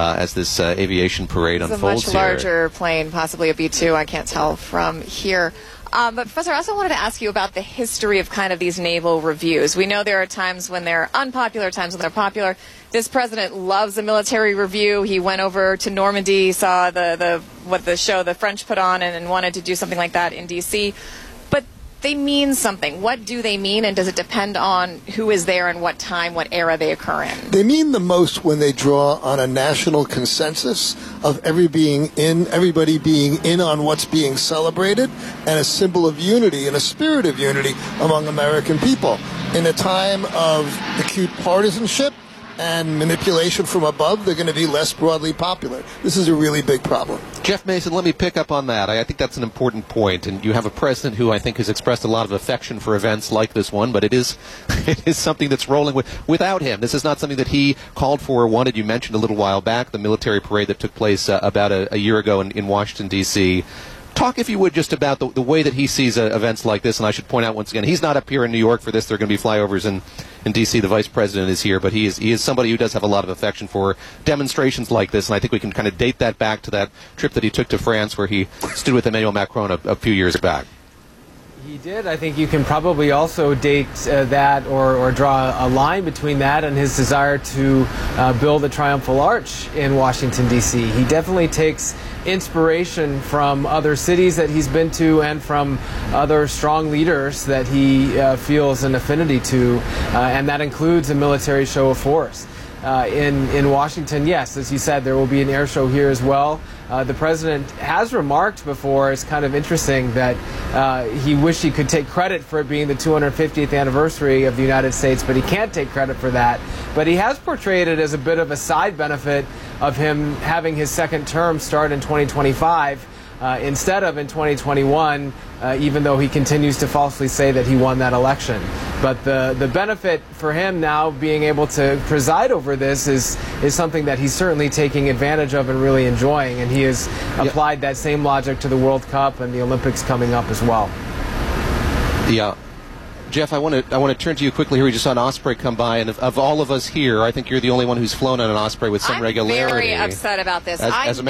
aviation parade unfolds here. It's a much larger plane, possibly a B-2. I can't tell from here. But Professor, I also wanted to ask you about the history of kind of these naval reviews. We know there are times when they're unpopular, times when they're popular. This president loves a military review. He went over to Normandy, saw what the show the French put on, and wanted to do something like that in D.C. But they mean something. What do they mean, and does it depend on who is there and what time, what era they occur in? They mean the most when they draw on a national consensus of everybody being in on what's being celebrated, and a symbol of unity and a spirit of unity among American people. In a time of acute partisanship and manipulation from above, they're going to be less broadly popular. This is a really big problem. Jeff Mason, let me pick up on that. I think that's an important point, and you have a president who I think has expressed a lot of affection for events like this one, but it is something that's rolling without him. This is not something that he called for or wanted. You mentioned a little while back the military parade that took place about a year ago in Washington, D.C. Talk, if you would, just about the way that he sees events like this. And I should point out once again, he's not up here in New York for this. There are going to be flyovers in D.C. The vice president is here, but he is somebody who does have a lot of affection for demonstrations like this. And I think we can kind of date that back to that trip that he took to France where he stood with Emmanuel Macron a few years back. He did. I think you can probably also date that or draw a line between that and his desire to build a triumphal arch in Washington, D.C. He definitely takes inspiration from other cities that he's been to and from other strong leaders that he feels an affinity to, and that includes a military show of force. In Washington, yes, as you said, there will be an air show here as well. The president has remarked before, it's kind of interesting, that he wished he could take credit for it being the 250th anniversary of the United States, but he can't take credit for that. But he has portrayed it as a bit of a side benefit of him having his second term start in 2025 instead of in 2021, even though he continues to falsely say that he won that election. But the benefit for him now being able to preside over this is something that he's certainly taking advantage of and really enjoying, and he has applied that same logic to the World Cup and the Olympics coming up as well. Yeah. Jeff, I want to turn to you quickly here. We just saw an Osprey come by, and of all of us here, I think you're the only one who's flown on an Osprey with some regularity. I'm very upset about this. As a